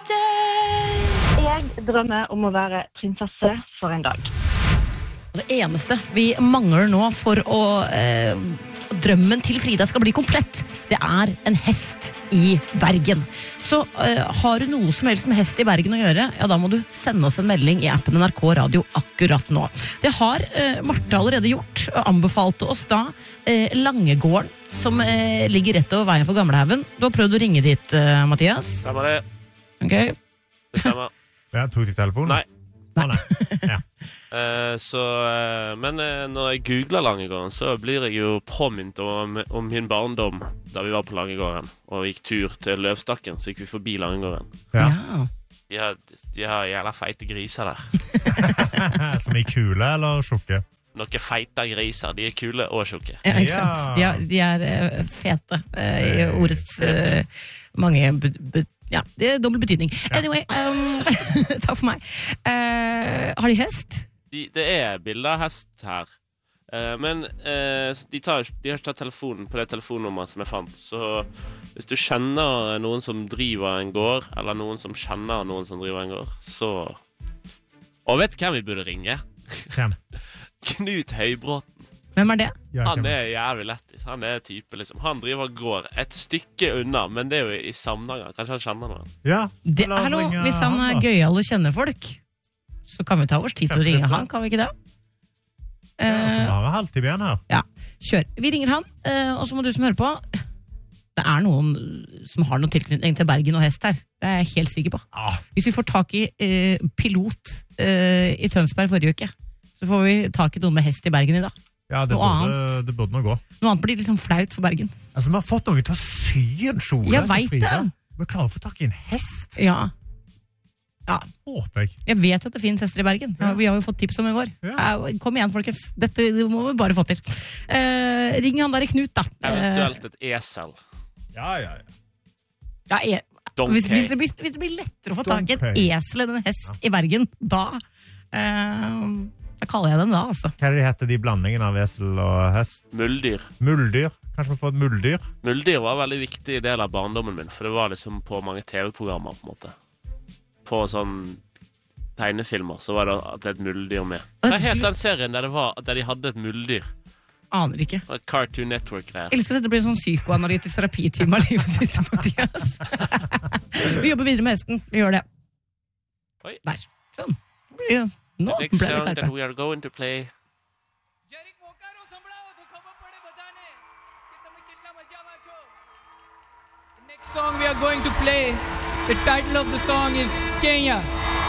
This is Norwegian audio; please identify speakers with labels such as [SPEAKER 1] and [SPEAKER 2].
[SPEAKER 1] Jeg drømmer om å være prinsesse for en dag.
[SPEAKER 2] Det eneste vi mangler nå for å drømmen til Frida skal bli komplett, det er en hest i Bergen. Så har du noe som helst med hest i Bergen å gjøre, ja da må du sende oss en melding i appen NRK Radio akkurat nå. Det har Marte allerede gjort, og anbefalte oss da Langegården, som ligger rett over veien for Gamlehaugen. Du har prøvd å ringe dit, Mathias?
[SPEAKER 3] Stemmer det.
[SPEAKER 2] Ok.
[SPEAKER 3] Det stemmer.
[SPEAKER 4] Ja, tok du telefonen?
[SPEAKER 3] Nei.
[SPEAKER 4] Nei. Ja.
[SPEAKER 3] Men når jeg googler Langegården, så blir jeg jo påminnet om min barndom da vi var på Langegården og gikk tur til Løvstakken, så gikk vi forbi Langegården.
[SPEAKER 4] Ja.
[SPEAKER 3] De har jævla feite griser der.
[SPEAKER 4] Som i kule eller tjukke?
[SPEAKER 3] Noen feite griser, de er kule og tjukke.
[SPEAKER 2] Ja, ikke sant? De er fete i ordets mange ja, det er dobbelt betydning. Anyway, takk for meg. Har de hest?
[SPEAKER 3] Det er bilder av hest her. Men de har ikke tatt telefonen på det telefonnummeret som jeg fant. Så hvis du kjenner noen som driver en gård, eller noen som kjenner noen som driver en gård, så... Og vet du hvem vi burde ringe?
[SPEAKER 4] Hvem?
[SPEAKER 3] Knut Høybråten.
[SPEAKER 2] Hvem er det?
[SPEAKER 3] Han er jævlig lettis. Han er type liksom. Han driver gård et stykke unna, men det er jo i Samnanger. Kanskje han kjenner noen.
[SPEAKER 4] Ja,
[SPEAKER 2] hallo, hvis han er gøyal og kjenner folk, så kan vi ta vår tid til å ringe han, kan vi ikke det?
[SPEAKER 4] Ja, så har vi halvtid igjen her.
[SPEAKER 2] Ja, kjør. Vi ringer han, og så må du som hører på, det er noen som har noen tilknytning til Bergen og hest her. Det er jeg helt sikker på. Hvis vi får tak i pilot i Tønsberg forrige uke, så får vi tak i noen med hest i Bergen i dag.
[SPEAKER 4] Ja, det burde nå gå.
[SPEAKER 2] Noe annet blir liksom flaut for Bergen.
[SPEAKER 4] Altså, vi har fått noen til å sy en kjole.
[SPEAKER 2] Jeg vet det.
[SPEAKER 4] Vi klarer å få tak i en hest.
[SPEAKER 2] Ja.
[SPEAKER 4] Håper jeg.
[SPEAKER 2] Jeg vet at det finnes hester i Bergen. Ja, vi har jo fått tips om i går. Kom igjen, folkens. Dette må vi bare få til. Ring han der i Knut, da.
[SPEAKER 3] Eventuelt et esel.
[SPEAKER 4] Ja.
[SPEAKER 2] Hvis det blir lettere å få tak i et esel enn en hest i Bergen, da kaller jeg dem da, altså. Hva
[SPEAKER 4] er det de heter, de blandingen av esel og hest?
[SPEAKER 3] Muldyr.
[SPEAKER 4] Kanskje vi får et muldyr?
[SPEAKER 3] Muldyr var en veldig viktig del av barndommen min, for det var liksom på mange TV-programmer, på en måte. På sånn tegnefilmer, så var det at det er et muldyr med. Hva het den serien der de hadde et muldyr?
[SPEAKER 2] Aner ikke.
[SPEAKER 3] Cartoon Network-greier.
[SPEAKER 2] Jeg elsker at dette blir en sånn psykoanalytisk terapitime av livet ditt, Mathias. Vi jobber videre med hesten. Vi gjør det.
[SPEAKER 3] Oi.
[SPEAKER 2] Der. Sånn. Nå
[SPEAKER 3] the next
[SPEAKER 2] ble det
[SPEAKER 3] song
[SPEAKER 2] karpe.
[SPEAKER 3] that we are going to play.
[SPEAKER 5] The next song we are going to play, the title of the song is Kenya.